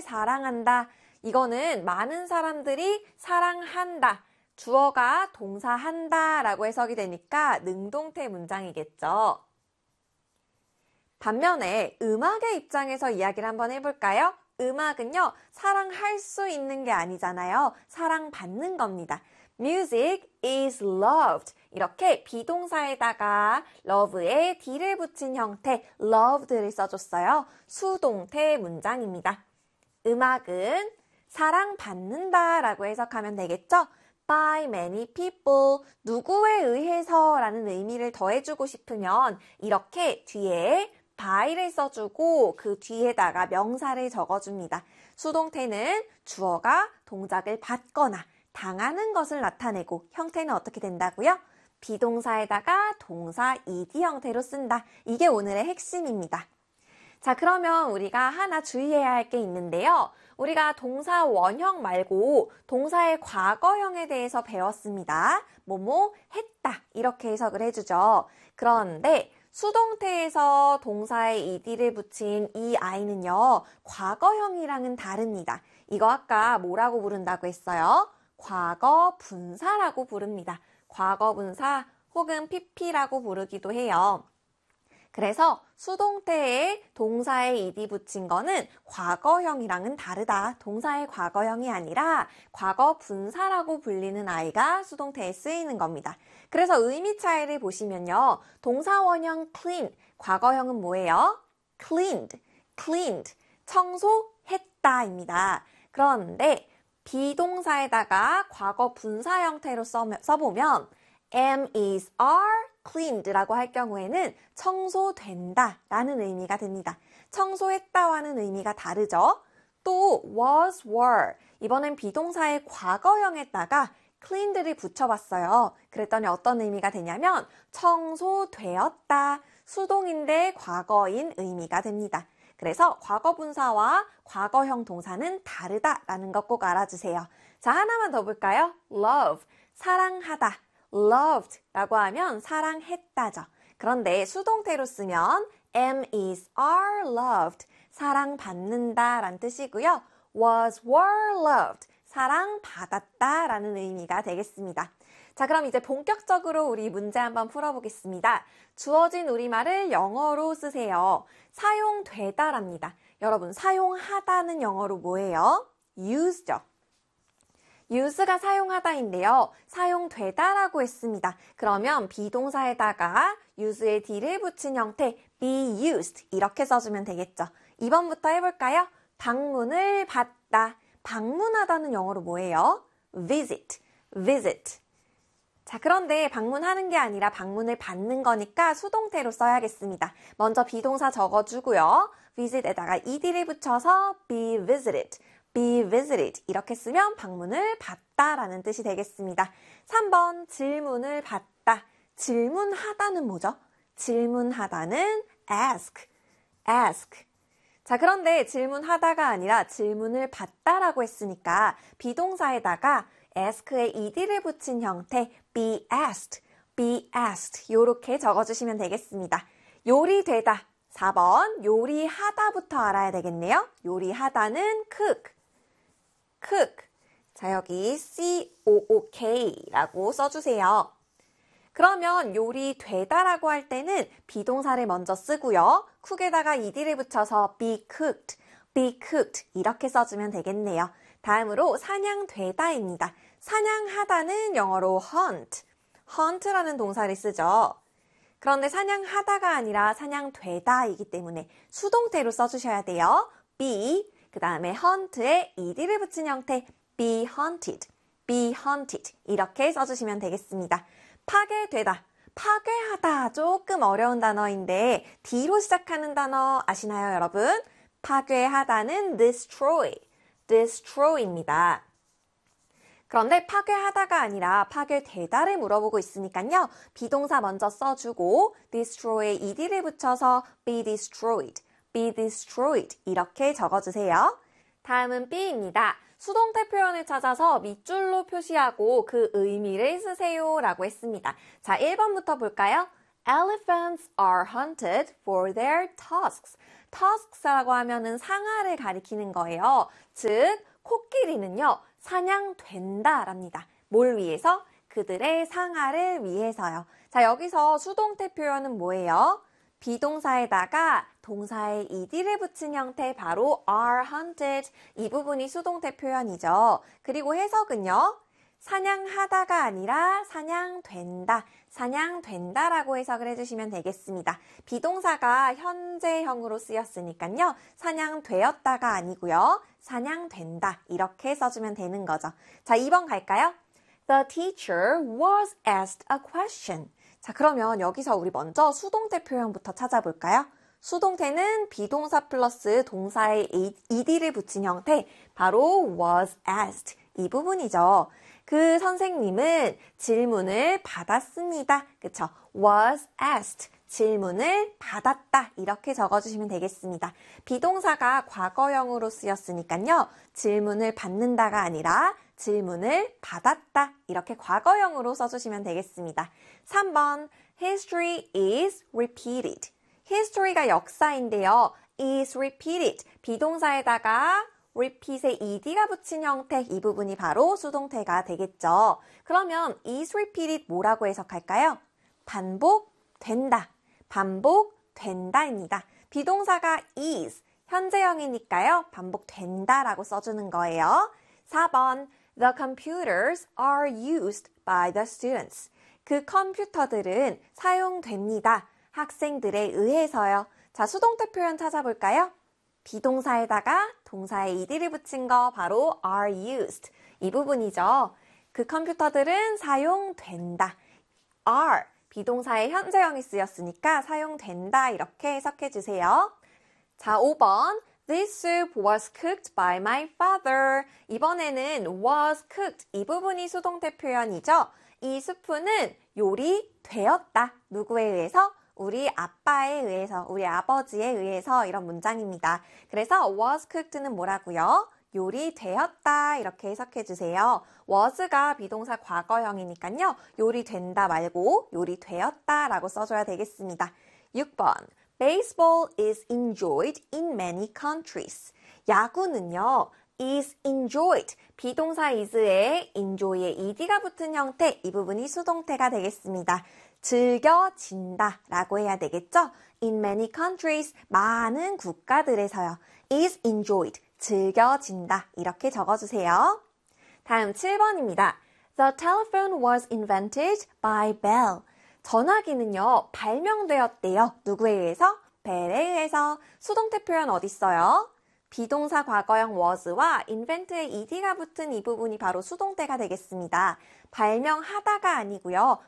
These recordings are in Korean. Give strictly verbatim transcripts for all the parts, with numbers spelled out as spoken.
사랑한다. 이거는 많은 사람들이 사랑한다. 주어가 동사 한다 라고 해석이 되니까 능동태 문장이겠죠. 반면에 음악의 입장에서 이야기를 한번 해볼까요? 음악은요, 사랑할 수 있는 게 아니잖아요. 사랑받는 겁니다. Music is loved. 이렇게 비동사에다가 love에 d를 붙인 형태 loved를 써줬어요. 수동태 문장입니다. 음악은 사랑받는다 라고 해석하면 되겠죠? By many people, 누구에 의해서 라는 의미를 더해주고 싶으면 이렇게 뒤에 by를 써주고 그 뒤에다가 명사를 적어줍니다. 수동태는 주어가 동작을 받거나 당하는 것을 나타내고 형태는 어떻게 된다고요? 비동사에다가 동사 ed 형태로 쓴다. 이게 오늘의 핵심입니다. 자, 그러면 우리가 하나 주의해야 할 게 있는데요. 우리가 동사 원형 말고 동사의 과거형에 대해서 배웠습니다. 뭐뭐 했다 이렇게 해석을 해주죠. 그런데 수동태에서 동사에 ed를 붙인 이 i는요. 과거형이랑은 다릅니다. 이거 아까 뭐라고 부른다고 했어요? 과거 분사라고 부릅니다. 과거 분사 혹은 pp라고 부르기도 해요. 그래서 수동태에 동사에 ed 붙인 거는 과거형이랑은 다르다. 동사의 과거형이 아니라 과거 분사라고 불리는 i가 수동태에 쓰이는 겁니다. 그래서 의미 차이를 보시면요. 동사 원형 clean, 과거형은 뭐예요? cleaned, cleaned, 청소했다입니다. 그런데 비동사에다가 과거 분사 형태로 써, 써보면 am, is, are cleaned라고 할 경우에는 청소된다 라는 의미가 됩니다. 청소했다와는 의미가 다르죠. 또 was, were 이번엔 비동사의 과거형에다가 cleaned를 붙여봤어요. 그랬더니 어떤 의미가 되냐면 청소되었다. 수동인데 과거인 의미가 됩니다. 그래서 과거 분사와 과거형 동사는 다르다라는 것 꼭 알아주세요. 자, 하나만 더 볼까요? love, 사랑하다. loved 라고 하면 사랑했다죠. 그런데 수동태로 쓰면 am, is, are loved, 사랑받는다 라는 뜻이고요. was, were loved, 사랑받았다 라는 의미가 되겠습니다. 자, 그럼 이제 본격적으로 우리 문제 한번 풀어보겠습니다. 주어진 우리말을 영어로 쓰세요. 사용되다랍니다. 여러분, 사용하다는 영어로 뭐예요? use죠. use가 사용하다인데요. 사용되다라고 했습니다. 그러면 비동사에다가 use의 d를 붙인 형태 be used 이렇게 써주면 되겠죠. 이 번부터 해볼까요? 방문을 받다. 방문하다는 영어로 뭐예요? visit, visit. 자, 그런데 방문하는 게 아니라 방문을 받는 거니까 수동태로 써야겠습니다. 먼저 비동사 적어주고요. visit에다가 ed를 붙여서 be visited. be visited 이렇게 쓰면 방문을 받다라는 뜻이 되겠습니다. 삼 번 질문을 받다. 질문하다는 뭐죠? 질문하다는 ask, ask. 자, 그런데 질문하다가 아니라 질문을 받다라고 했으니까 비동사에다가 ask에 ed를 붙인 형태 be asked, be asked 이렇게 적어주시면 되겠습니다. 요리되다. 사 번 요리하다부터 알아야 되겠네요. 요리하다는 cook, cook. 자, 여기 cook라고 써주세요. 그러면 요리되다라고 할 때는 비동사를 먼저 쓰고요. cook에다가 ed를 붙여서 be cooked, be cooked 이렇게 써주면 되겠네요. 다음으로 사냥되다입니다. 사냥하다는 영어로 hunt, hunt라는 동사를 쓰죠. 그런데 사냥하다가 아니라 사냥되다이기 때문에 수동태로 써주셔야 돼요. be, 그 다음에 hunt에 ed를 붙인 형태 be hunted, be hunted 이렇게 써주시면 되겠습니다. 파괴되다, 파괴하다 조금 어려운 단어인데 D로 시작하는 단어 아시나요, 여러분? 파괴하다는 destroy, destroy입니다. 그런데 파괴하다가 아니라 파괴되다를 물어보고 있으니까요. 비동사 먼저 써주고 destroy에 ed를 붙여서 be destroyed, be destroyed 이렇게 적어주세요. 다음은 B입니다. 수동태 표현을 찾아서 밑줄로 표시하고 그 의미를 쓰세요 라고 했습니다. 자, 일 번부터 볼까요? Elephants are hunted for their tusks. tusks라고 하면은 상아를 가리키는 거예요. 즉, 코끼리는요, 사냥된다랍니다. 뭘 위해서? 그들의 상아를 위해서요. 자, 여기서 수동태 표현은 뭐예요? 비동사에다가 동사의 ed를 붙인 형태 바로 are hunted. 이 부분이 수동태 표현이죠. 그리고 해석은요. 사냥하다가 아니라 사냥된다. 사냥된다라고 해석을 해주시면 되겠습니다. 비동사가 현재형으로 쓰였으니까요. 사냥되었다가 아니고요. 사냥된다. 이렇게 써주면 되는 거죠. 자, 이 번 갈까요? The teacher was asked a question. 자, 그러면 여기서 우리 먼저 수동태 표현부터 찾아볼까요? 수동태는 비동사 플러스 동사의 ed를 붙인 형태, 바로 was asked. 이 부분이죠. 그 선생님은 질문을 받았습니다. 그쵸? was asked. 질문을 받았다. 이렇게 적어주시면 되겠습니다. 비동사가 과거형으로 쓰였으니까요. 질문을 받는다가 아니라 질문을 받았다. 이렇게 과거형으로 써주시면 되겠습니다. 삼 번, history is repeated. history가 역사인데요. is repeated. 비동사에다가 repeat의 ed가 붙인 형태, 이 부분이 바로 수동태가 되겠죠. 그러면 is repeated 뭐라고 해석할까요? 반복된다. 반복된다입니다. 비동사가 is, 현재형이니까요. 반복된다라고 써주는 거예요. 사 번, the computers are used by the students. 그 컴퓨터들은 사용됩니다. 학생들에 의해서요. 자, 수동태 표현 찾아볼까요? 비동사에다가 동사의 ed를 붙인 거 바로 are used. 이 부분이죠. 그 컴퓨터들은 사용된다. are, 비동사의 현재형이 쓰였으니까 사용된다. 이렇게 해석해 주세요. 자, 오 번. This soup was cooked by my father. 이번에는 was cooked. 이 부분이 수동태 표현이죠. 이 수프는 요리되었다. 누구에 의해서? 우리 아빠에 의해서, 우리 아버지에 의해서 이런 문장입니다. 그래서 was cooked는 뭐라고요? 요리되었다. 이렇게 해석해 주세요. was가 비동사 과거형이니까요. 요리된다 말고 요리되었다 라고 써줘야 되겠습니다. 육 번. Baseball is enjoyed in many countries. 야구는요. is enjoyed. 비동사 is에 enjoy에 ed가 붙은 형태, 이 부분이 수동태가 되겠습니다. 즐겨진다 라고 해야 되겠죠? In many countries, 많은 국가들에서요. is enjoyed, 즐겨진다. 이렇게 적어주세요. 다음 칠 번입니다. The telephone was invented by Bell. 전화기는요, 발명되었대요. 누구에 의해서? 벨에 의해서. 수동태 표현 어딨어요? 비동사 과거형 was와 invent의 ed가 붙은 이 부분이 바로 수동태가 되겠습니다. 발명하다가 아니고요.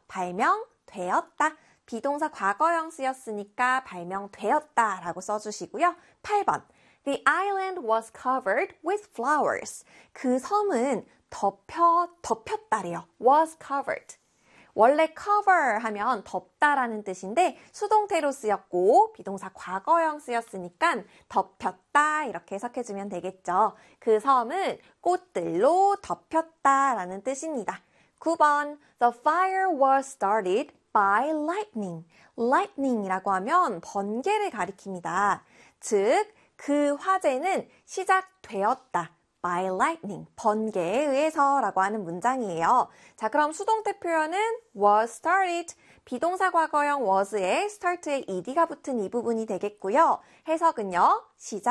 발명되었다. 비동사 과거형 쓰였으니까 발명되었다 라고 써주시고요. 팔 번. The island was covered with flowers. 그 섬은 덮여, 덮였다래요. was covered. 원래 cover 하면 덮다라는 뜻인데 수동태로 쓰였고 비동사 과거형 쓰였으니까 덮였다 이렇게 해석해주면 되겠죠. 그 섬은 꽃들로 덮였다라는 뜻입니다. 구 번. The fire was started by lightning. lightning이라고 하면 번개를 가리킵니다. 즉, 그 화재는 시작되었다. by lightning, 번개에 의해서라고 하는 문장이에요. 자, 그럼 수동태 표현은 was started, 비동사 과거형 was에 start에 ed가 붙은 이 부분이 되겠고요. 해석은요,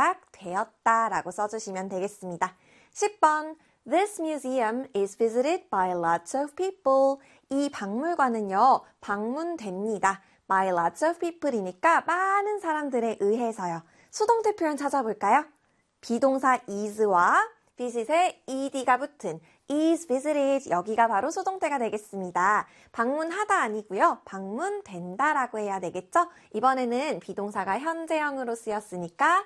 시작되었다라고 써주시면 되겠습니다. 십 번, This museum is visited by lots of people. 이 박물관은요, 방문됩니다. by lots of people이니까 많은 사람들에 의해서요. 수동태 표현 찾아볼까요? 비동사 is와 visit에 ed가 붙은 is visited, 여기가 바로 수동태가 되겠습니다. 방문하다 아니고요. 방문된다라고 해야 되겠죠? 이번에는 비동사가 현재형으로 쓰였으니까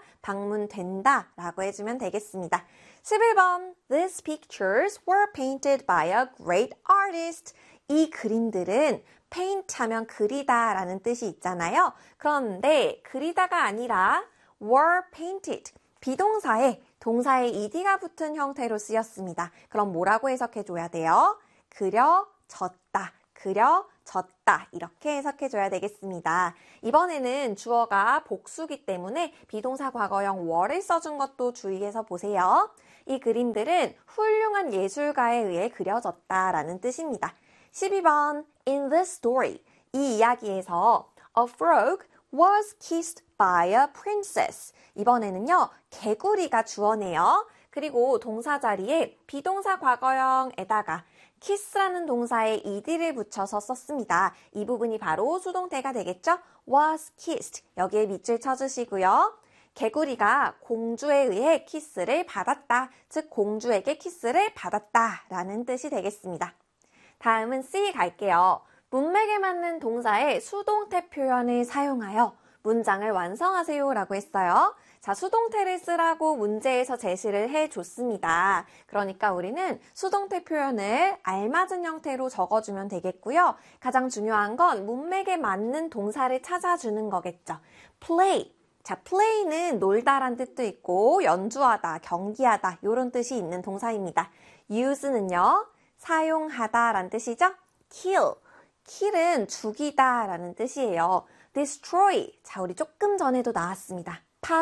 방문된다라고 해주면 되겠습니다. 십일 번. These pictures were painted by a great artist. 이 그림들은 paint 하면 그리다 라는 뜻이 있잖아요. 그런데 그리다가 아니라 were painted. 비동사에 동사의 ed가 붙은 형태로 쓰였습니다. 그럼 뭐라고 해석해줘야 돼요? 그려졌다, 그려졌다 졌다 이렇게 해석해줘야 되겠습니다. 이번에는 주어가 복수기 때문에 비동사 과거형 were를 써준 것도 주의해서 보세요. 이 그림들은 훌륭한 예술가에 의해 그려졌다라는 뜻입니다. 십이 번 In this story, 이 이야기에서 A frog was kissed by a princess. 이번에는요, 개구리가 주어네요. 그리고 동사 자리에 비동사 과거형에다가 kiss라는 동사에 ed를 붙여서 썼습니다. 이 부분이 바로 수동태가 되겠죠? was kissed. 여기에 밑줄 쳐주시고요. 개구리가 공주에 의해 키스를 받았다. 즉 공주에게 키스를 받았다 라는 뜻이 되겠습니다. 다음은 C 갈게요. 문맥에 맞는 동사의 수동태 표현을 사용하여 문장을 완성하세요 라고 했어요. 자, 수동태를 쓰라고 문제에서 제시를 해줬습니다. 그러니까 우리는 수동태 표현을 알맞은 형태로 적어주면 되겠고요. 가장 중요한 건 문맥에 맞는 동사를 찾아주는 거겠죠. play. 자, play는 놀다란 뜻도 있고 연주하다, 경기하다 이런 뜻이 있는 동사입니다. use는요, 사용하다란 뜻이죠. kill. kill은 죽이다 라는 뜻이에요. destroy. 자, 우리 조금 전에도 나왔습니다.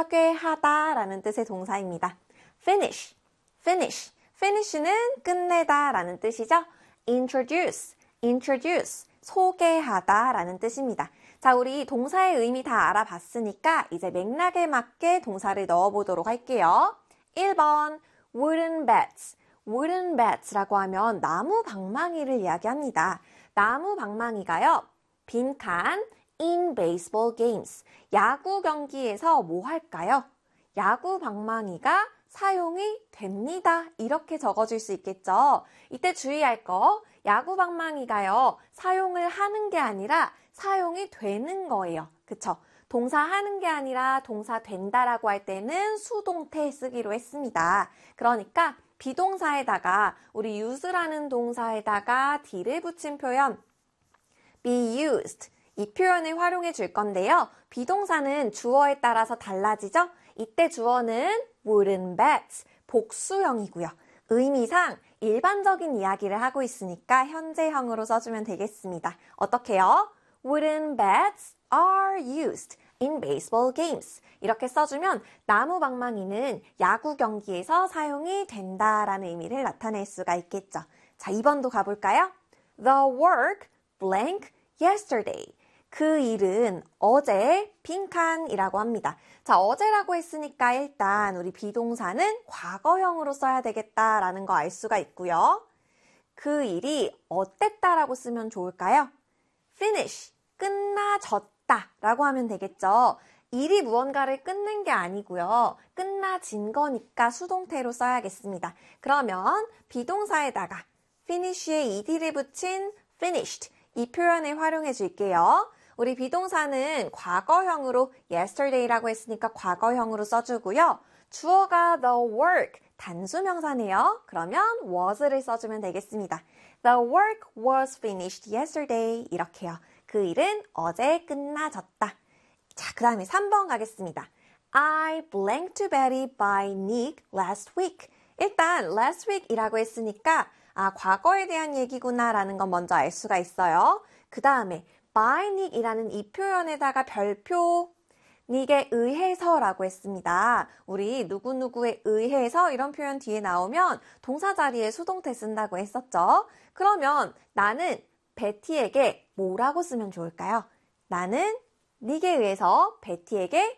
파괴하다 라는 뜻의 동사입니다. finish. finish. finish는 끝내다 라는 뜻이죠. introduce. introduce. 소개하다 라는 뜻입니다. 자, 우리 동사의 의미 다 알아봤으니까 이제 맥락에 맞게 동사를 넣어보도록 할게요. 일 번 wooden beds. wooden beds라고 하면 나무 방망이를 이야기합니다. 나무 방망이가요. 빈칸 in baseball games. 야구 경기에서 뭐 할까요? 야구 방망이가 사용이 됩니다. 이렇게 적어줄 수 있겠죠. 이때 주의할 거 야구 방망이가요. 사용을 하는 게 아니라 사용이 되는 거예요. 그쵸? 동사 하는 게 아니라 동사 된다라고 할 때는 수동태 쓰기로 했습니다. 그러니까 비동사에다가 우리 use라는 동사에다가 d를 붙인 표현 be used 이 표현을 활용해 줄 건데요. 비동사는 주어에 따라서 달라지죠? 이때 주어는 wooden beds 복수형이고요. 의미상 일반적인 이야기를 하고 있으니까 현재형으로 써주면 되겠습니다. 어떻게요? Wooden beds are used in baseball games. 이렇게 써주면 나무 방망이는 야구 경기에서 사용이 된다라는 의미를 나타낼 수가 있겠죠. 자, 이 번도 가볼까요? The work blank yesterday. 그 일은 어제 빈칸이라고 합니다. 자, 어제라고 했으니까 일단 우리 비동사는 과거형으로 써야 되겠다라는 거 알 수가 있고요. 그 일이 어땠다라고 쓰면 좋을까요? finish, 끝나졌다 라고 하면 되겠죠. 일이 무언가를 끝낸 게 아니고요. 끝나진 거니까 수동태로 써야겠습니다. 그러면 비동사에다가 finish에 ed를 붙인 finished 이 표현을 활용해 줄게요. 우리 비동사는 과거형으로 yesterday라고 했으니까 과거형으로 써주고요. 주어가 the work, 단수명사네요. 그러면 was를 써주면 되겠습니다. The work was finished yesterday. 이렇게요. 그 일은 어제 끝나졌다. 자, 그 다음에 삼 번 가겠습니다. I blanked Betty by Nick last week. 일단 last week이라고 했으니까 아, 과거에 대한 얘기구나 라는 건 먼저 알 수가 있어요. 그 다음에 by Nick이라는 이 표현에다가 별표 Nick에 의해서라고 했습니다. 우리 누구누구에 의해서 이런 표현 뒤에 나오면 동사 자리에 수동태 쓴다고 했었죠. 그러면 나는 베티에게 뭐라고 쓰면 좋을까요? 나는 Nick에 의해서 베티에게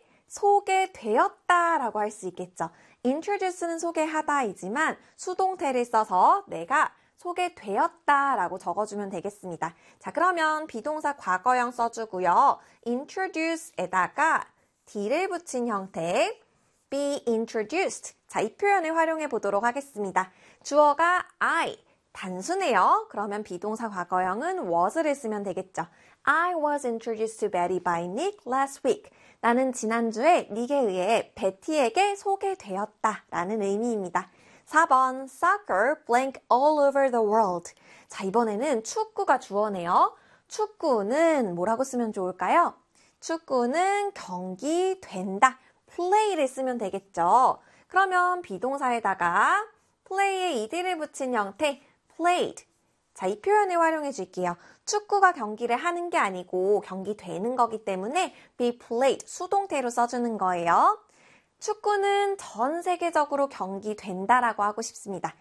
소개되었다라고 할 수 있겠죠. introduce는 소개하다이지만 수동태를 써서 내가 소개되었다라고 적어주면 되겠습니다. 자, 그러면 비동사 과거형 써주고요. introduce에다가 d를 붙인 형태 be introduced. 자, 이 표현을 활용해 보도록 하겠습니다. 주어가 I, 단수네요. 그러면 비동사 과거형은 was를 쓰면 되겠죠. I was introduced to Betty by Nick last week. 나는 지난주에 닉에 의해 베티에게 소개되었다 라는 의미입니다. 사 번 Soccer blank all over the world. 자, 이번에는 축구가 주어네요. 축구는 뭐라고 쓰면 좋을까요? 축구는 경기된다. play를 쓰면 되겠죠. 그러면 비동사에다가 play에 ed를 붙인 형태 played. 자, 이 표현을 활용해 줄게요. 축구가 경기를 하는 게 아니고 경기되는 거기 때문에 be played, 수동태로 써주는 거예요. 축구는 전 세계적으로 경기된다라고 하고 싶습니다.